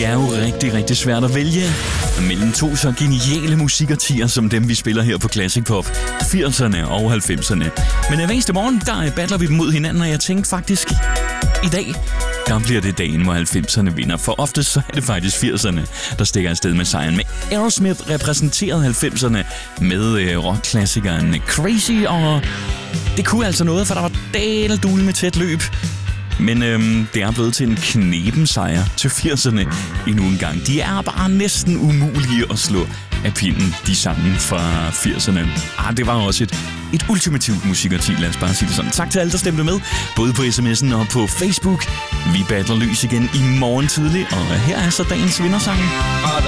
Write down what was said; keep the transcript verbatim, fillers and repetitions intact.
er jo rigtig, rigtig svært at vælge mellem to så geniale musikartier som dem, vi spiller her på Classic Pop, firserne og halvfemserne. Men hver eneste morgen, der battler vi dem mod hinanden, og jeg tænkte faktisk, i dag, der bliver det dagen, hvor halvfemserne vinder. For ofte så er det faktisk firserne, der stikker afsted med sejren. Med Aerosmith repræsenterede halvfemserne med øh, rockklassikeren Crazy, og det kunne altså noget, for der var daldul med tæt løb. Men øhm, det er blevet til en kneben sejr til firserne endnu en gang. De er bare næsten umulige at slå af pinden, de sange fra firserne. Ah, det var også et, et ultimativt musikarti, lad os bare sige det sådan. Tak til alle, der stemte med, både på sms'en og på Facebook. Vi battler løs igen i morgen tidlig, og her er så dagens vindersang.